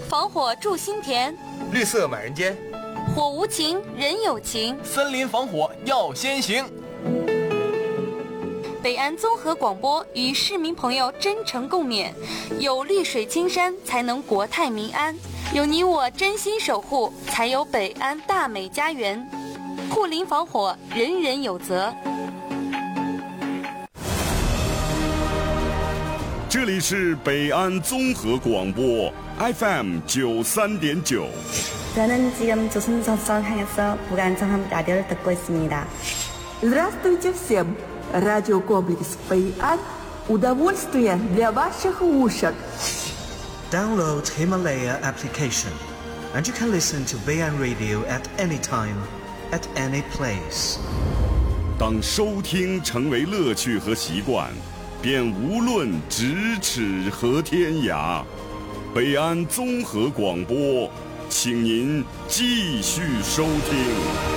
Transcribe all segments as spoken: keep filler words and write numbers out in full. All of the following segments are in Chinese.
防火助心田， 绿色满人间， 火无情人有情， 森林防火要先行。 北安综合广播与市民朋友真诚共勉：有绿水青山，才能国泰民安；有你我真心守护，才有北安大美家园。护林防火，人人有责。 这里是北安综合广播 F M 九三点九。 저는 지금 조선성성 향해서 무관정한 라디오를 듣고 있습니다. Здравствуйте всем! Радиокомплекс «Бэйан» – удовольствие для ваших ушек. Download Himalaya application, and you can listen to Bэйan Radio at any time, at any place. 当收听成为乐趣和习惯，便无论咫尺和天涯。北安综合广播，请您继续收听。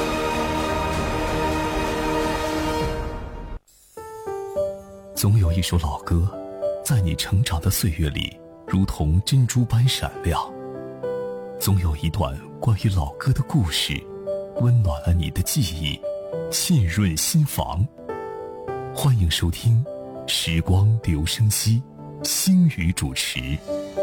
总有一首老歌，在你成长的岁月里，如同珍珠般闪亮；总有一段关于老歌的故事，温暖了你的记忆，沁润心房。欢迎收听《时光留声机》，星宇主持。